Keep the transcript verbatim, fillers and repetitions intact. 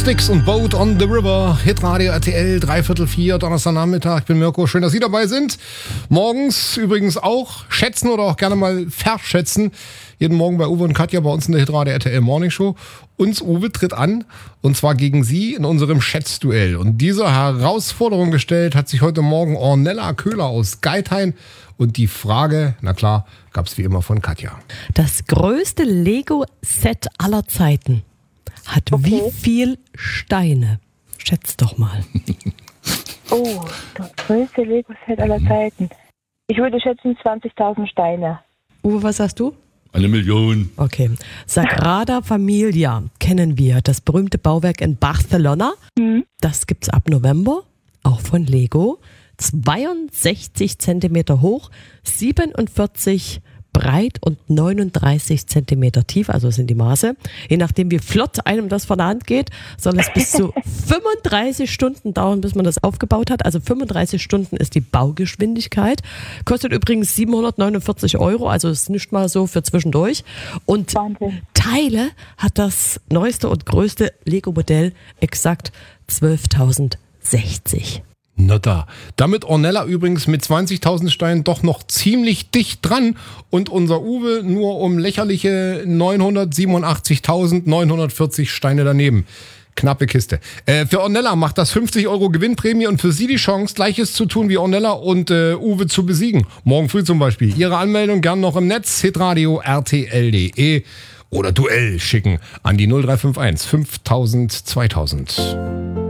Sticks und Boat on the River. Hitradio R T L, dreiviertel vier, Donnerstagnachmittag. Ich bin Mirko, schön, dass Sie dabei sind. Morgens übrigens auch schätzen oder auch gerne mal verschätzen. Jeden Morgen bei Uwe und Katja bei uns in der Hitradio R T L Morning Show. Uns Uwe tritt an und zwar gegen Sie in unserem Schätzduell. Und diese Herausforderung gestellt hat sich heute Morgen Ornella Köhler aus Geithain. Und die Frage, na klar, gab es wie immer von Katja. Das größte Lego-Set aller Zeiten hat Okay. wie viel Steine? Schätz doch mal. Oh, das größte Lego-Set aller Zeiten. Ich würde schätzen zwanzigtausend Steine. Uwe, was sagst du? Eine Million. Okay. Sagrada Familia kennen wir, das berühmte Bauwerk in Barcelona. Hm. Das gibt's ab November, auch von Lego. zweiundsechzig Zentimeter hoch, siebenundvierzig breit und neununddreißig Zentimeter tief, also sind die Maße. Je nachdem, wie flott einem das von der Hand geht, soll es bis zu fünfunddreißig Stunden dauern, bis man das aufgebaut hat. Also fünfunddreißig Stunden ist die Baugeschwindigkeit. Kostet übrigens siebenhundertneunundvierzig Euro, also ist nicht mal so für zwischendurch. Und Wahnsinn. Teile hat das neueste und größte Lego-Modell exakt zwölftausendsechzig. Na da. Damit Ornella übrigens mit zwanzigtausend Steinen doch noch ziemlich dicht dran und unser Uwe nur um lächerliche neunhundertsiebenundachtzigtausendneunhundertvierzig Steine daneben. Knappe Kiste. Äh, für Ornella macht das fünfzig Euro Gewinnprämie und für Sie die Chance, Gleiches zu tun wie Ornella und äh, Uwe zu besiegen. Morgen früh zum Beispiel. Ihre Anmeldung gern noch im Netz, hitradio R T L punkt de oder Duell schicken an die null drei fünf eins fünftausend zweitausend.